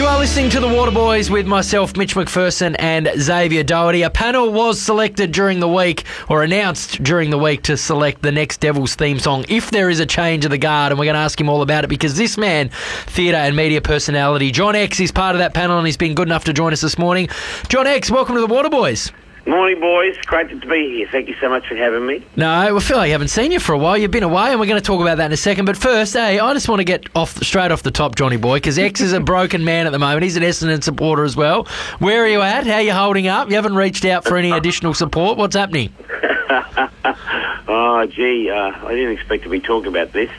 are listening to The Waterboys with myself, Mitch McPherson, and Xavier Doherty. A panel was selected during the week, or announced during the week, to select the next Devils theme song if there is a change of the guard, and we're going to ask him all about it because this man, theatre and media personality, John X, is part of that panel and he's been good enough to join us this morning. John X, welcome to The Waterboys. Morning, boys. Great to be here. Thank you so much for having me. No, I feel like I haven't seen you for a while. You've been away, and we're going to talk about that in a second. But first, hey, I just want to get straight off the top, Johnny boy, because X is a broken man at the moment. He's an Essendon supporter as well. Where are you at? How are you holding up? You haven't reached out for any additional support. What's happening? Oh, gee, I didn't expect to be talking about this.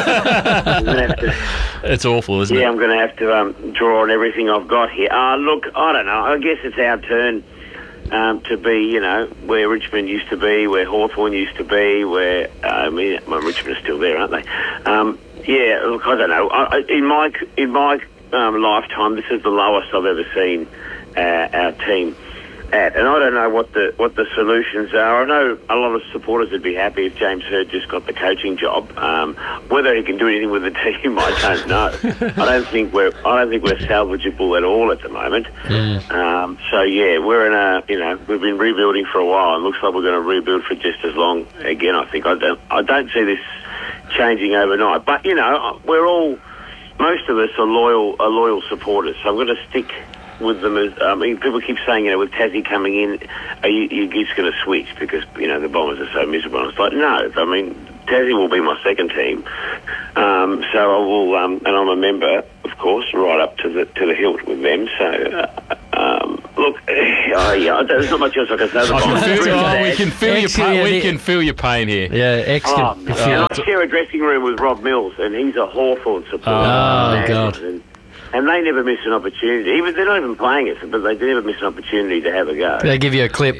It's awful, isn't it? Yeah, I'm going to have to draw on everything I've got here. Look, I don't know. I guess it's our turn to be, you know, where Richmond used to be, where Hawthorn used to be, where, Richmond is still there, aren't they? Yeah, look, I don't know. In my lifetime, this is the lowest I've ever seen our team at, and I don't know what the solutions are. I know a lot of supporters would be happy if James Hird just got the coaching job. Whether he can do anything with the team, I don't know. I don't think we're salvageable at all at the moment. So yeah, we're in we've been rebuilding for a while, and looks like we're going to rebuild for just as long again. I think I don't see this changing overnight, but you know, most of us are loyal supporters, so I'm going to stick with them. People keep saying, with Tassie coming in, you're just going to switch because, the Bombers are so miserable. And it's like, no, Tassie will be my second team. So I will, and I'm a member, of course, right up to the hilt with them. So, look, there's not much else I can say. We can feel your pain here. Yeah, excellent. I share a dressing room with Rob Mills, and he's a Hawthorn supporter. Oh, God. And they never miss an opportunity. They're not even playing it, but they never miss an opportunity to have a go. They give you a clip.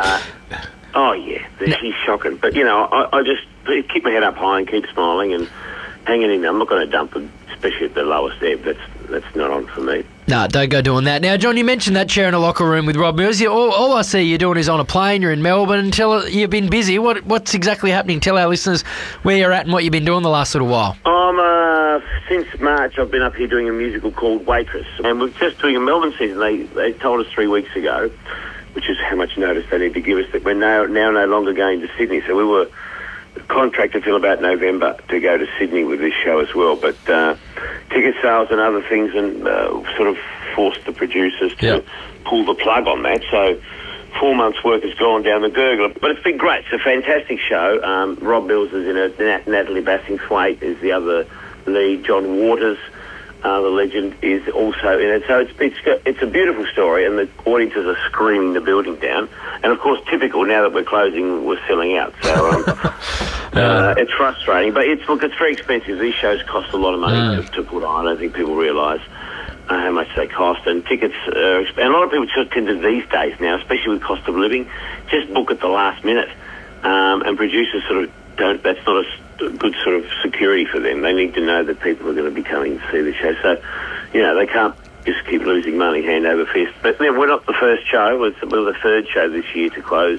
She's shocking. But, I just keep my head up high and keep smiling and hanging in there. I'm not going to dump them, especially at the lowest ebb. That's not on for me. No, don't go doing that. Now, John, you mentioned that sharing a locker room with Rob Mills. All I see you doing is on a plane. You're in Melbourne. You've been busy. What's exactly happening? Tell our listeners where you're at and what you've been doing the last little while. Since March, I've been up here doing a musical called Waitress, and we're just doing a Melbourne season. They told us 3 weeks ago, which is how much notice they need to give us, that we're now no longer going to Sydney. So we were contracted till about November to go to Sydney with this show as well, but ticket sales and other things and sort of forced the producers to pull the plug on that. So 4 months' work has gone down the gurgler, but it's been great. It's a fantastic show. Rob Mills is in it. Natalie Bassingthwaite is the other lead. John Waters, the legend, is also in it. So it's a beautiful story, and the audiences are screaming the building down. And of course, typical, now that we're closing, we're selling out. So it's frustrating, but it's very expensive. These shows cost a lot of money to put on. I don't think people realise how much they cost, and tickets and a lot of people just tend to these days now, especially with cost of living, just book at the last minute, and producers sort of don't. That's not a good sort of security for them. They need to know that people are going to be coming to see the show, so they can't just keep losing money hand over fist. But we're not the first show. We're the third show this year to close,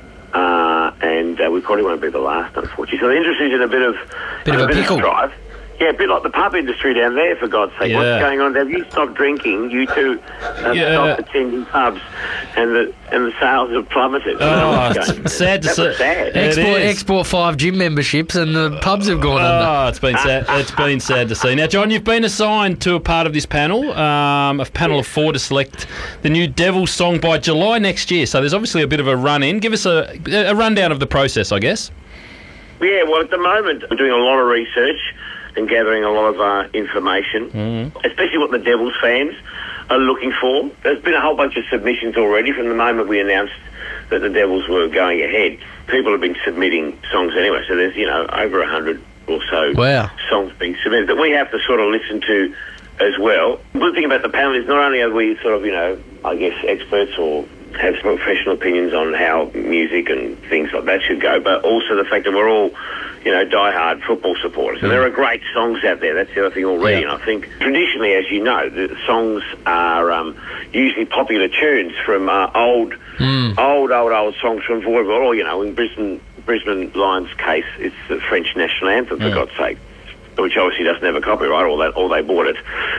and we probably won't be the last, unfortunately. So the industry's in a bit of a pickle. Strife. Yeah, a bit like the pub industry down there, for God's sake. Yeah. What's going on? Have you stopped drinking? You two stopped attending pubs, and the sales have plummeted. It's sad to see. Sad. Export 5 gym memberships, and the pubs have gone under. It's been sad. It's been sad to see. Now, John, you've been assigned to a part of this panel, a panel of 4 to select the new Devils song by July next year. So there's obviously a bit of a run-in. Give us a rundown of the process, I guess. Yeah, well, at the moment, we're doing a lot of research and gathering a lot of information, especially what the Devils fans are looking for. There's been a whole bunch of submissions already from the moment we announced that the Devils were going ahead. People have been submitting songs anyway, so there's, over 100 or so songs being submitted that we have to sort of listen to as well. The good thing about the panel is not only are we sort of, I guess, experts or have some professional opinions on how music and things like that should go, but also the fact that we're all, die-hard football supporters. And there are great songs out there. That's the other thing already. And I think traditionally, as you know, the songs are usually popular tunes from old songs from Voivod, or, in Brisbane Lions' case, it's the French national anthem, for God's sake. which obviously doesn't have a copyright, or they bought it.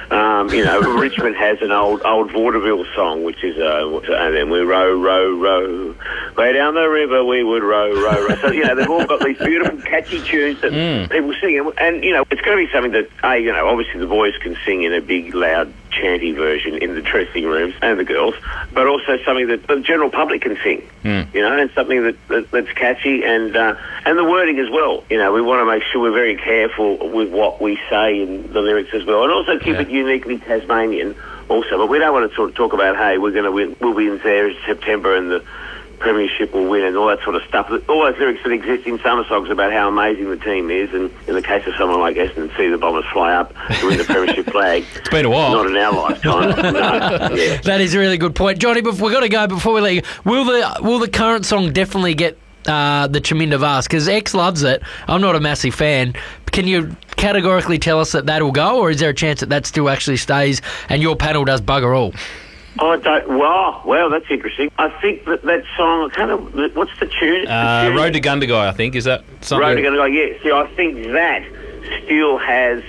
Richmond has an old vaudeville song, which is, and then we row, row, row, way down the river we would row, row, row. So, they've all got these beautiful, catchy tunes that people sing. And, it's going to be something that, obviously the boys can sing in a big, loud, chanty version in the dressing rooms, and the girls, but also something that the general public can sing, and something that's catchy, and the wording as well. We want to make sure we're very careful with what we say in the lyrics as well, and also keep it uniquely Tasmanian also. But we don't want to sort of talk about, hey, we're going to win, we'll be in there in September and the Premiership will win and all that sort of stuff. All those lyrics that exist in summer songs about how amazing the team is, and in the case of someone like Essendon, see the Bombers fly up to win the Premiership flag. It's been a while. Not in our lifetime. No. Yeah. That is a really good point. Johnny, but we've got to go before we let you go. Will the current song definitely get the Chaminda Vase? Because X loves it. I'm not a massive fan. Can you categorically tell us that'll go, or is there a chance that still actually stays and your panel does bugger all? I don't. Well, that's interesting. I think that song, what's the tune? Road to Gundagai, I think. Is that something? Road to Gundagai, yeah. See, I think that still has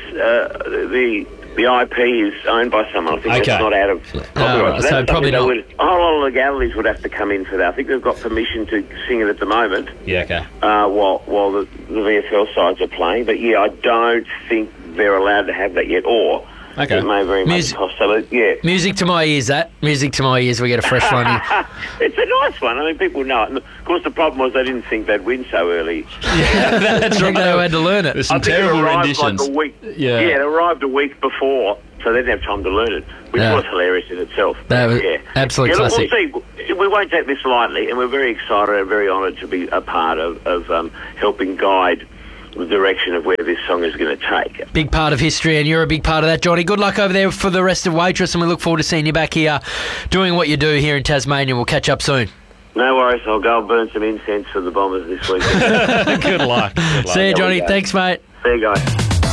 the IP is owned by someone. I think that's not out of copyright. So probably not. A whole lot of legalities would have to come in for that. I think they've got permission to sing it at the moment. Yeah, okay. While the VFL sides are playing. But, yeah, I don't think they're allowed to have that yet, or... Okay. It may very much cost so, yeah. Music to my ears, Music to my ears, we get a fresh one here. It's a nice one. I mean, people know it. And of course, the problem was they didn't think they'd win so early. Yeah, that's right. They had to learn it. There's some terrible renditions. Like a week. Yeah, it arrived a week before, so they didn't have time to learn it, which was hilarious in itself. That was absolute classic. We'll see. We won't take this lightly, and we're very excited and very honoured to be a part of helping guide the direction of where this song is going to take. Big part of history, and you're a big part of that, Johnny. Good luck over there for the rest of Waitress, and we look forward to seeing you back here doing what you do here in Tasmania. We'll catch up soon. No worries. I'll go and burn some incense for the Bombers this weekend. Good luck. See you, Johnny. Thanks, mate. See you, guys.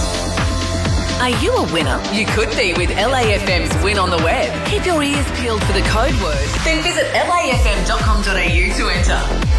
Are you a winner? You could be with LAFM's Win on the Web. Keep your ears peeled for the code word. Then visit lafm.com.au to enter.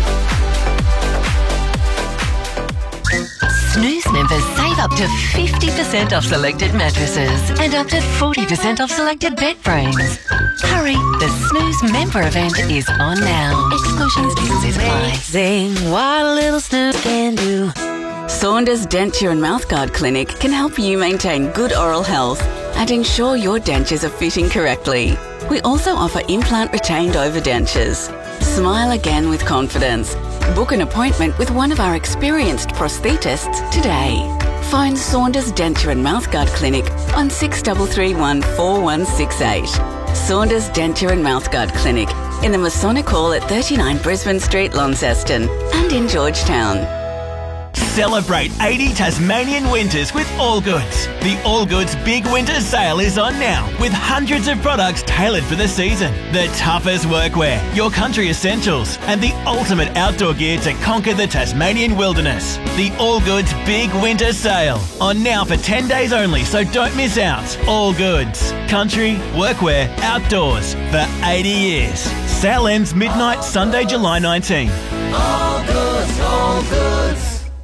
Snooze members save up to 50% off selected mattresses and up to 40% off selected bed frames. Hurry, the Snooze member event is on now. Exclusions, T's apply. Sing what a little snooze can do. Saunders Denture and Mouthguard Clinic can help you maintain good oral health and ensure your dentures are fitting correctly. We also offer implant retained overdentures. Smile again with confidence. Book an appointment with one of our experienced prosthetists today. Phone Saunders Denture and Mouthguard Clinic on 6331 4168. Saunders Denture and Mouthguard Clinic in the Masonic Hall at 39 Brisbane Street, Launceston, and in Georgetown. Celebrate 80 Tasmanian winters with Allgoods. The Allgoods Big Winter Sale is on now with hundreds of products tailored for the season. The toughest workwear, your country essentials, and the ultimate outdoor gear to conquer the Tasmanian wilderness. The Allgoods Big Winter Sale on now for 10 days only, so don't miss out. Allgoods. Country, workwear, outdoors for 80 years. Sale ends midnight Sunday, July 19. Allgoods.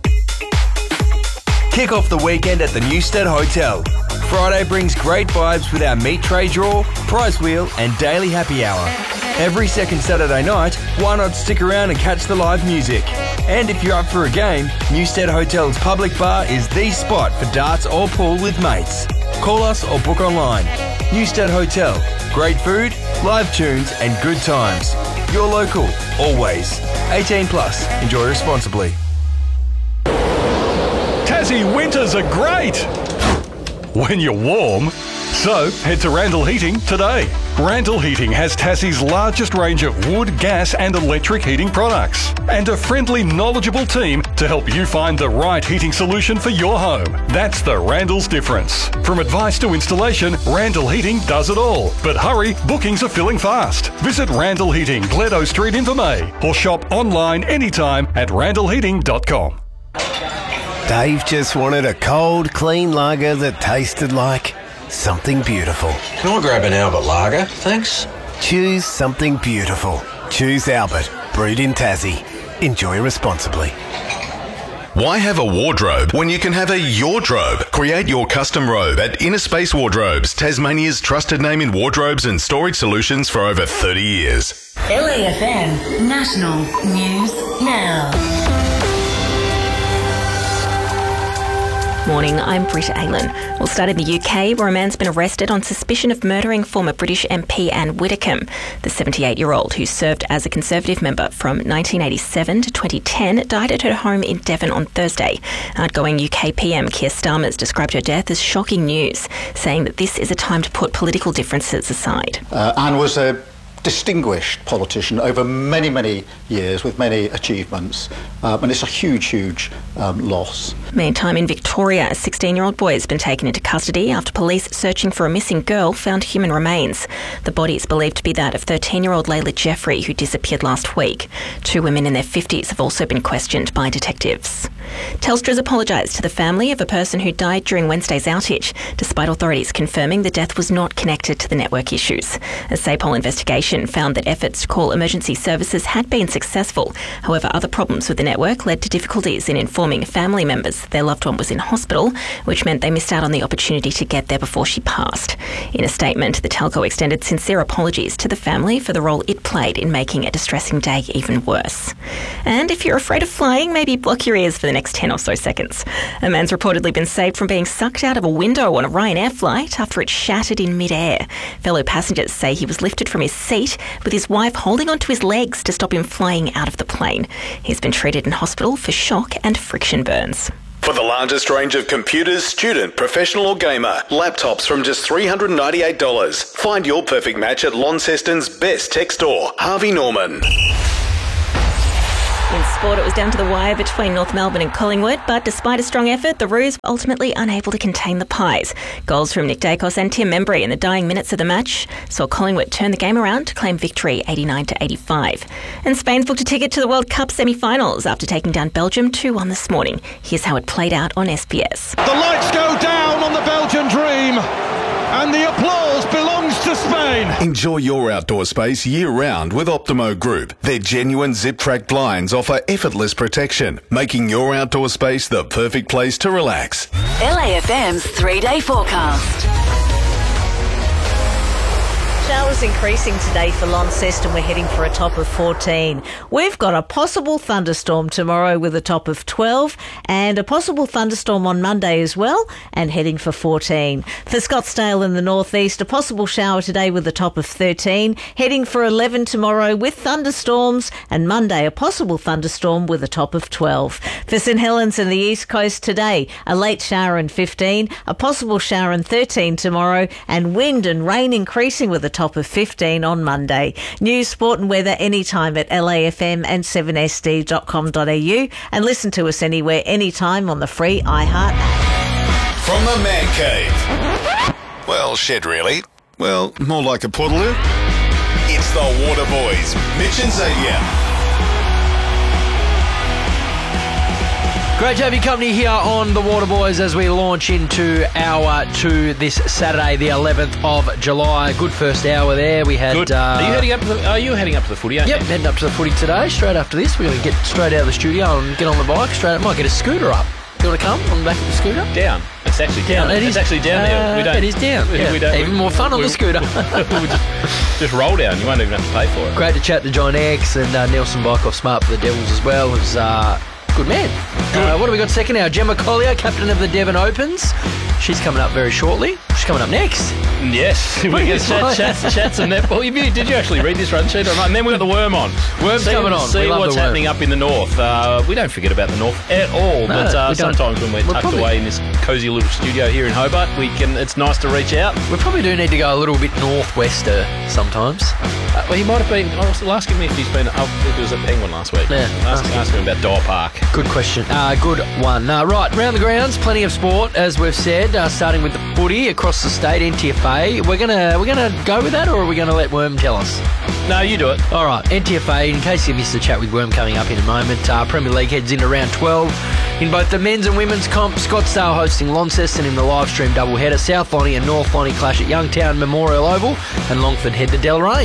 Kick off the weekend at the Newstead Hotel. Friday brings great vibes with our meat tray draw, prize wheel and daily happy hour. Every second Saturday night, why not stick around and catch the live music? And if you're up for a game, Newstead Hotel's public bar is the spot for darts or pool with mates. Call us or book online. Newstead Hotel. Great food, live tunes and good times. You're local, always. 18 plus. Enjoy responsibly. Tassie winters are great when you're warm. So head to Randall Heating today. Randall Heating has Tassie's largest range of wood, gas and electric heating products and a friendly, knowledgeable team to help you find the right heating solution for your home. That's the Randall's difference. From advice to installation, Randall Heating does it all. But hurry, bookings are filling fast. Visit Randall Heating, Gledo Street, Invermay, or shop online anytime at randallheating.com. Dave just wanted a cold, clean lager that tasted like something beautiful. Can I grab an Albert Lager, thanks? Choose something beautiful. Choose Albert, brewed in Tassie. Enjoy responsibly. Why have a wardrobe when you can have a yardrobe? Create your custom robe at Inner Space Wardrobes, Tasmania's trusted name in wardrobes and storage solutions for over 30 years. LAFM National News Now. Morning, I'm Britta Aylan. We'll start in the UK, where a man's been arrested on suspicion of murdering former British MP Anne Widdecombe. The 78-year-old, who served as a Conservative member from 1987 to 2010, died at her home in Devon on Thursday. Outgoing UK PM Keir Starmer described her death as shocking news, saying that this is a time to put political differences aside. Anne was a distinguished politician over many, many years with many achievements, and it's a huge loss. Meantime, in Victoria, a 16-year-old boy has been taken into custody after police searching for a missing girl found human remains. The body is believed to be that of 13-year-old Layla Jeffrey, who disappeared last week. 2 women in their 50s have also been questioned by detectives. Telstra's apologised to the family of a person who died during Wednesday's outage, despite authorities confirming the death was not connected to the network issues. A SAPOL investigation found that efforts to call emergency services had been successful. However, other problems with the network led to difficulties in informing family members their loved one was in hospital, which meant they missed out on the opportunity to get there before she passed. In a statement, the telco extended sincere apologies to the family for the role it played in making a distressing day even worse. And if you're afraid of flying, maybe block your ears for the next 10 or so seconds. A man's reportedly been saved from being sucked out of a window on a Ryanair flight after it shattered in mid-air. Fellow passengers say he was lifted from his seat with his wife holding onto his legs to stop him flying out of the plane. He's been treated in hospital for shock and friction burns. For the largest range of computers, student, professional or gamer, laptops from just $398. Find your perfect match at Launceston's best tech store, Harvey Norman. In sport, it was down to the wire between North Melbourne and Collingwood, but despite a strong effort, the Roos were ultimately unable to contain the Pies. Goals from Nick Dacos and Tim Membry in the dying minutes of the match saw Collingwood turn the game around to claim victory 89-85. And Spain's booked a ticket to the World Cup semi-finals after taking down Belgium 2-1 this morning. Here's how it played out on SBS. The lights go down on the Belgian dream, and the applause belongs to Spain. Enjoy your outdoor space year-round with Optimo Group. Their genuine zip-track blinds offer effortless protection, making your outdoor space the perfect place to relax. LAFM's 3-day forecast. Showers increasing today for Launceston. We're heading for a top of 14. We've got a possible thunderstorm tomorrow with a top of 12 and a possible thunderstorm on Monday as well and heading for 14. For Scottsdale in the northeast, a possible shower today with a top of 13, heading for 11 tomorrow with thunderstorms, and Monday a possible thunderstorm with a top of 12. For St Helens in the east coast today, a late shower and 15, a possible shower and 13 tomorrow, and wind and rain increasing with a top of 15 on Monday. News, sport and weather anytime at LAFM and 7sd.com.au, and listen to us anywhere, anytime on the free iHeart app. From the Man Cave. Well, shed really. Well, more like a puddle. It's the Water Boys, Mitch and Xavier. Great to have your company here on the Water Boys as we launch into hour 2 this Saturday, the 11th of July. Good first hour there. We had. Good. Are you heading up to the footy? Aren't Yep, you? heading up to the footy today. Straight after this, we're going to get straight out of the studio and get on the bike. Straight. Might get a scooter up. You want to come on the back of the scooter? Down. It's actually down. It's actually down there. We don't. It is down. We Yeah. don't. Even more fun on the scooter. We'll just roll down. You won't even have to pay for it. Great to chat to John X and Nelson Bykoff Smart for the Devils as well. It was good man. What do we got second now? Gemma Collier, captain of the Devon Opens. She's coming up very shortly. She's coming up next. Yes. We can chat some netball. Did you actually read this run sheet or not? And then we've got the Worm on. Worm's coming on. See We love what's the Worm. happening up in the north. We don't forget about the north at all. No, but we don't. sometimes when we're tucked away in this cosy little studio here in Hobart, it's nice to reach out. We probably do need to go a little bit northwester sometimes. Well, he might have been. Ask him if he's been. It was at Penguin last week. Yeah. Ask him about Dyer Park. Good question. Good one. Right, round the grounds, plenty of sport, as we've said, starting with the footy across the state, NTFA. We're gonna go with that, or are we going to let Worm tell us? No, you do it. All right, NTFA, in case you missed the chat with Worm coming up in a moment, Premier League heads into round 12. In both the men's and women's comp, Scottsdale hosting Launceston in the live stream doubleheader. South Lonnie and North Lonnie clash at Youngtown Memorial Oval, and Longford head to Deloraine. And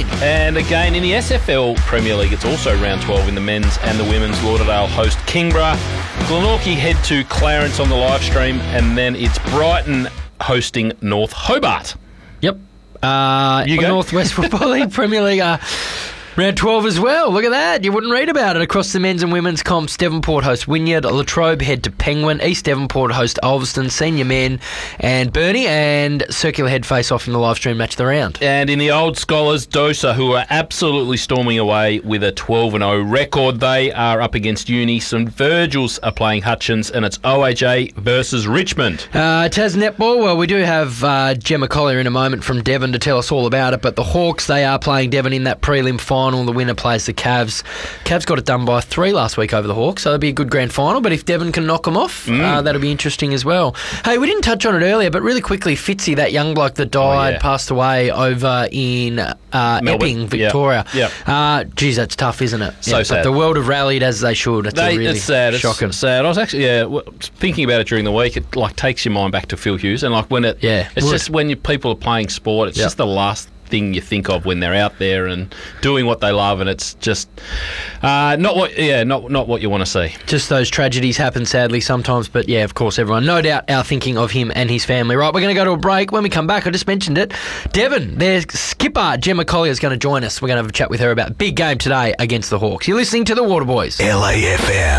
And again, in the SFL Premier League, it's also round 12 in the men's and the women's. Lauderdale host Kingborough. Glenorchy head to Clarence on the live stream, and then it's Brighton hosting North Hobart. Yep. Northwest Football League, Premier League, round 12 as well. Look at that. You wouldn't read about it. Across the men's and women's comps, Devonport host Wynyard, Latrobe head to Penguin, East Devonport host Ulverston, Senior Men and Burnie, and Circular head face off in the live stream match of the round. And in the Old Scholars, Dosa, who are absolutely storming away with a 12-0 record. They are up against Uni. St Virgils are playing Hutchins, and it's OHA versus Richmond. Tas Netball, well, we do have Gemma Collier in a moment from Devon to tell us all about it, but the Hawks, they are playing Devon in that prelim final. The winner plays the Cavs. Cavs got it done by 3 last week over the Hawks, so it'll be a good grand final. But if Devon can knock them off, that'll be interesting as well. Hey, we didn't touch on it earlier, but really quickly, Fitzy, that young bloke that died, passed away over in Epping, Victoria. Geez, that's tough, isn't it? So sad. The world have rallied as they should. It's sad. Shocking. It's sad. I was actually thinking about it during the week. It takes your mind back to Phil Hughes, and when it's just when people are playing sport, it's just the last thing you think of when they're out there and doing what they love, and it's just not what you want to see. Just those tragedies happen sadly sometimes, but yeah, of course, everyone, no doubt, our thinking of him and his family. Right, we're going to go to a break. When we come back, I just mentioned it, Devon, their skipper Gemma Collier is going to join us. We're going to have a chat with her about big game today against the Hawks. You're listening to the Waterboys. LAFM.